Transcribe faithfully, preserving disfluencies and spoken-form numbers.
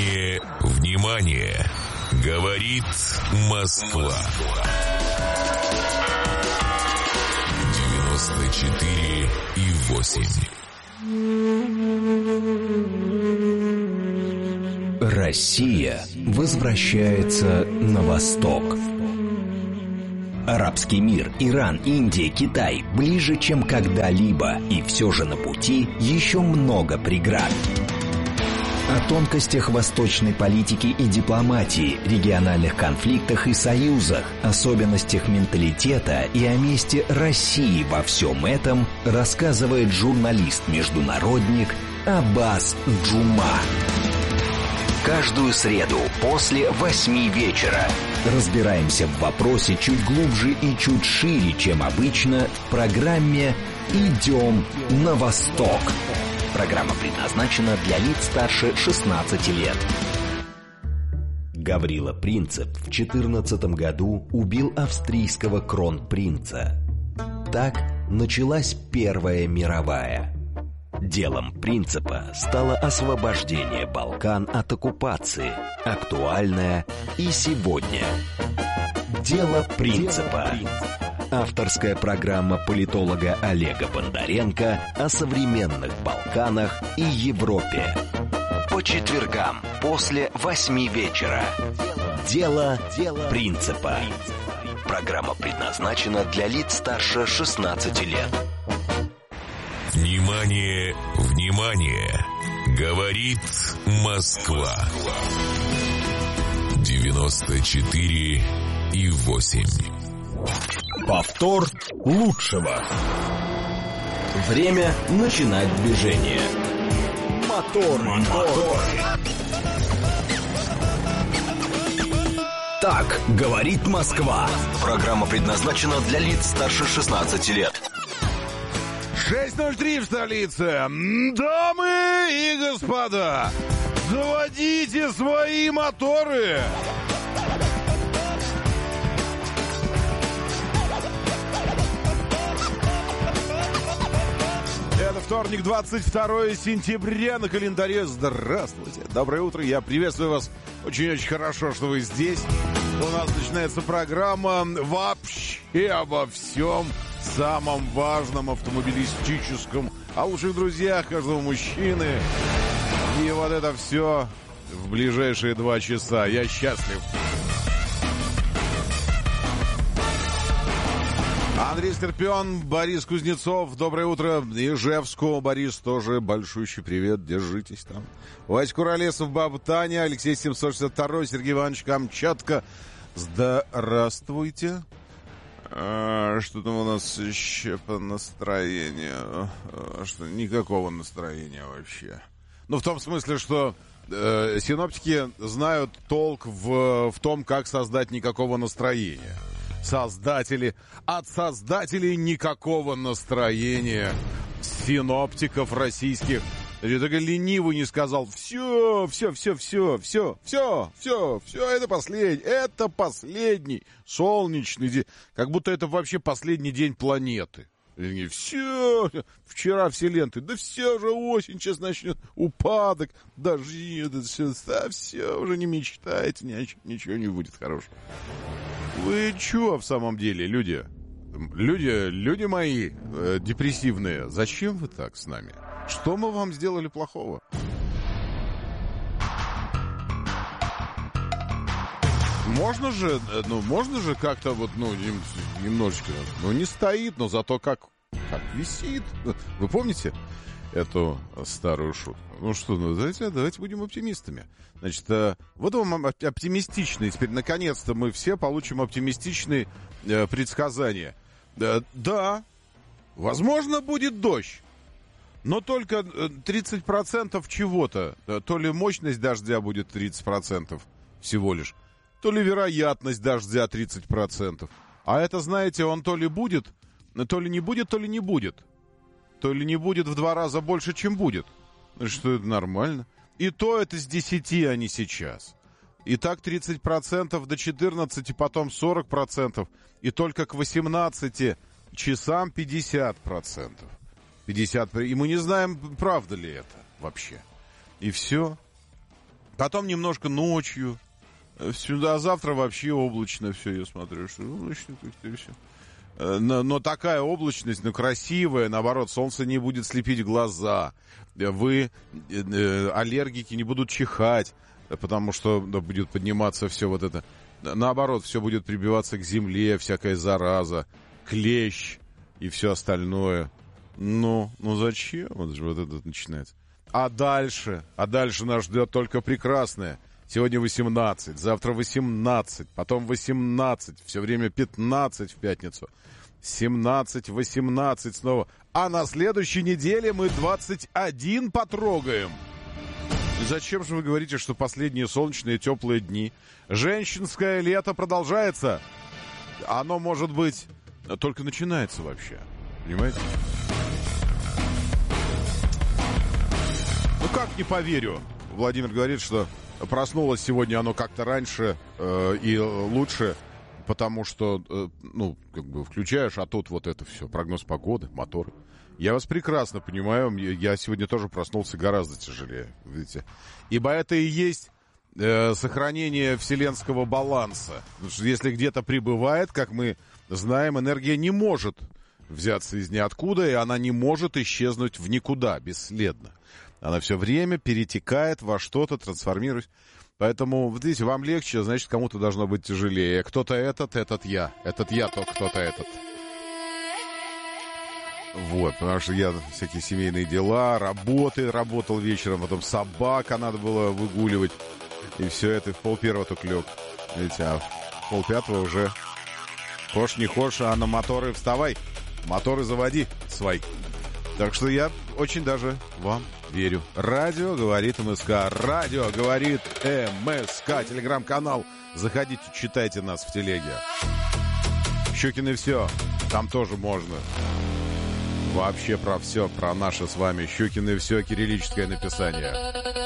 Внимание, внимание! Говорит Москва. девяносто четыре и восемь. Россия возвращается на восток. Арабский мир, Иран, Индия, Китай ближе, чем когда-либо, и все же на пути еще много преград. О тонкостях восточной политики и дипломатии, региональных конфликтах и союзах, особенностях менталитета и о месте России во всем этом рассказывает журналист-международник Аббас Джума. Каждую среду после восьми вечера разбираемся в вопросе чуть глубже и чуть шире, чем обычно, в программе «Идем на восток». Программа предназначена для лиц старше шестнадцати лет. Гаврила Принцип в четырнадцатом году убил австрийского кронпринца. Так началась Первая мировая. Делом Принципа стало освобождение Балкан от оккупации, актуальное и сегодня. Дело Принципа. Авторская программа политолога Олега Бондаренко о современных Балканах и Европе. По четвергам после восьми вечера. Дело Принципа. Программа предназначена для лиц старше шестнадцати лет. Внимание, внимание! Говорит Москва. девяносто четыре и восемь. Повтор лучшего. Время начинать движение. Мотор, мотор. Так говорит Москва. Программа предназначена для лиц старше шестнадцати лет. шесть ноль три в столице. Дамы и господа, заводите свои моторы. Это вторник, двадцать второе сентября на календаре. Здравствуйте, доброе утро, я приветствую вас. Очень-очень хорошо, что вы здесь. У нас начинается программа вообще обо всем самом важном автомобилистическом, о лучших друзьях каждого мужчины. И вот это все в ближайшие два часа. Я счастлив. Андрей Скорпион, Борис Кузнецов, доброе утро. Ижевску, Борис, тоже большущий привет, держитесь там. Вась Куролесов, Баба Таня, Алексей семьсот шестьдесят два, Сергей Иванович Камчатка. Здравствуйте. А, что там у нас еще по настроению? А, что, никакого настроения вообще. Ну, в том смысле, что э, синоптики знают толк в, в том, как создать никакого настроения. Создатели, от создателей никакого настроения синоптиков российских. Я так ленивый не сказал: все, все, все, все, все, все, все, все, это последний, это последний солнечный день. Как будто это вообще последний день планеты. Все, вчера все ленты, да все уже осень, сейчас начнет упадок, дожди, это все, да все, уже не мечтайте, ничего, ничего не будет хорошего. Вы чё в самом деле, люди? Люди, люди мои э, депрессивные, зачем вы так с нами? Что мы вам сделали плохого? Можно же, ну, можно же как-то вот, ну, немножечко, ну, не стоит, но зато как, как висит. Вы помните эту старую шутку? Ну что, ну, давайте, давайте будем оптимистами. Значит, вот вам оптимистичные, теперь, наконец-то, мы все получим оптимистичные э, предсказания. Да, да, возможно, будет дождь. Но только тридцать процентов чего-то. То ли мощность дождя будет тридцать процентов всего лишь, то ли вероятность дождя тридцать процентов. А это, знаете, он то ли будет, то ли не будет, то ли не будет. То ли не будет в два раза больше, чем будет. Что это нормально. И то это с десяти, а не сейчас. И так тридцать процентов до четырнадцати, потом сорок процентов. И только к восемнадцати часам пятьдесят процентов. пятьдесят процентов. И мы не знаем, правда ли это вообще. И все. Потом немножко ночью. Сюда завтра вообще облачно все, я смотрю, что облачно как-то все. Но, но такая облачность, ну, красивая, наоборот, солнце не будет слепить глаза. Вы, э, аллергики, не будут чихать, потому что да, будет подниматься все вот это. Наоборот, все будет прибиваться к земле, всякая зараза, клещ и все остальное. Ну, ну зачем? Вот же вот это начинается. А дальше, а дальше нас ждет только прекрасное. Сегодня восемнадцать, завтра восемнадцать, потом восемнадцать, все время пятнадцать в пятницу. семнадцать, восемнадцать снова. А на следующей неделе мы двадцать один потрогаем. И зачем же вы говорите, что последние солнечные теплые дни? Женщинское лето продолжается. Оно, может быть, только начинается вообще. Понимаете? Ну как не поверю? Владимир говорит, что проснулось сегодня оно как-то раньше э, и лучше, потому что, э, ну, как бы включаешь, а тут вот это все, прогноз погоды, моторы. Я вас прекрасно понимаю, я сегодня тоже проснулся гораздо тяжелее, видите. Ибо это и есть э, сохранение вселенского баланса. Потому что если где-то пребывает, как мы знаем, энергия не может взяться из ниоткуда, и она не может исчезнуть в никуда, бесследно. Она все время перетекает во что-то, трансформируясь. Поэтому, вот видите, вам легче, значит, кому-то должно быть тяжелее. Кто-то этот, этот я. Этот я, то кто-то этот. Вот, потому что я всякие семейные дела, работы, работал вечером, потом собака надо было выгуливать. И все это в полпервого только лег. Видите, а в полпятого уже хошь не хошь, а на моторы вставай. Моторы заводи свои. Так что я очень даже вам верю. Радио говорит МСК. Радио говорит МСК. Телеграм-канал. Заходите, читайте нас в телеге. Щукин и все. Там тоже можно. Вообще про все, про наше с вами Щукин и все, кириллическое написание.